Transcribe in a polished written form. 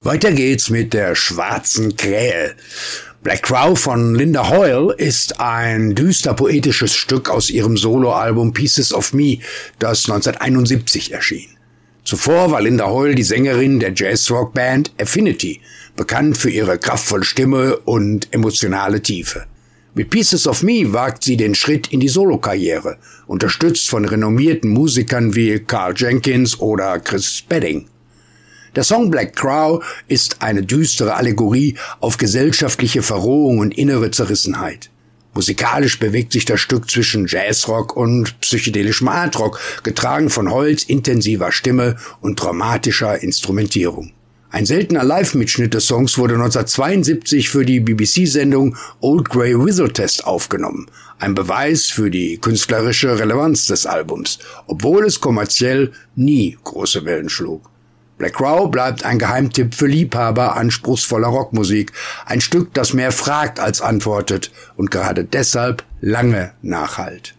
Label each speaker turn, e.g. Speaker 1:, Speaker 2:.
Speaker 1: Weiter geht's mit der schwarzen Krähe. Black Crow von Linda Hoyle ist ein düster poetisches Stück aus ihrem Soloalbum Pieces of Me, das 1971 erschien. Zuvor war Linda Hoyle die Sängerin der Jazzrock-Band Affinity, bekannt für ihre kraftvolle Stimme und emotionale Tiefe. Mit Pieces of Me wagt sie den Schritt in die Solokarriere, unterstützt von renommierten Musikern wie Carl Jenkins oder Chris Spedding. Der Song Black Crow ist eine düstere Allegorie auf gesellschaftliche Verrohung und innere Zerrissenheit. Musikalisch bewegt sich das Stück zwischen Jazzrock und psychedelischem Artrock, getragen von Hoyles intensiver Stimme und dramatischer Instrumentierung. Ein seltener Live-Mitschnitt des Songs wurde 1972 für die BBC-Sendung Old Grey Whistle Test aufgenommen, ein Beweis für die künstlerische Relevanz des Albums, obwohl es kommerziell nie große Wellen schlug. Black Crow bleibt ein Geheimtipp für Liebhaber anspruchsvoller Rockmusik, ein Stück, das mehr fragt als antwortet und gerade deshalb lange nachhallt.